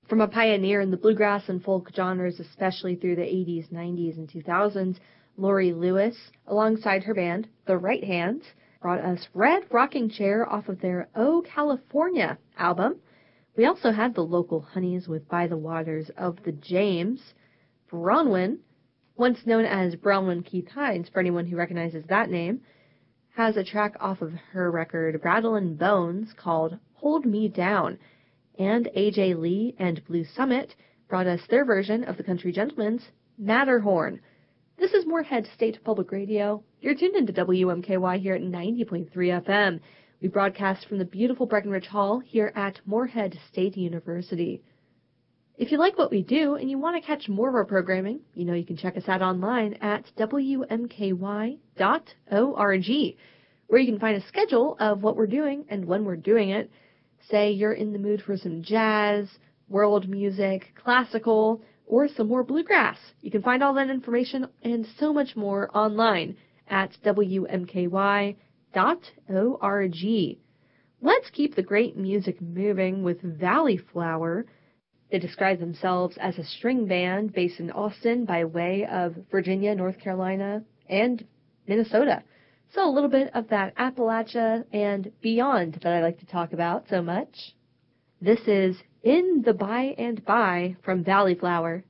From a pioneer in the bluegrass and folk genres, especially through the 80s, 90s, and 2000s, Lori Lewis, alongside her band, The Right Hands, brought us Red Rocking Chair off of their Oh California album. We also had the local Honeys with By the Waters of the James. Bronwyn, once known as Bronwyn Keith Hines for anyone who recognizes that name, has a track off of her record Rattlin' Bones called Hold Me Down. And A.J. Lee and Blue Summit brought us their version of the Country Gentlemen's Matterhorn. This is Moorhead State Public Radio. You're tuned into WMKY here at 90.3 FM. We broadcast from the beautiful Breckenridge Hall here at Moorhead State University. If you like what we do and you want to catch more of our programming, you can check us out online at WMKY.org, where you can find a schedule of what we're doing and when we're doing it. Say you're in the mood for some jazz, world music, classical, or some more bluegrass. You can find all that information and so much more online at WMKY.org. Let's keep the great music moving with Valley Flower. They describe themselves as a string band based in Austin by way of Virginia, North Carolina, and Minnesota. So a little bit of that Appalachia and beyond that I like to talk about so much. This is In the By and By from Valley Flower.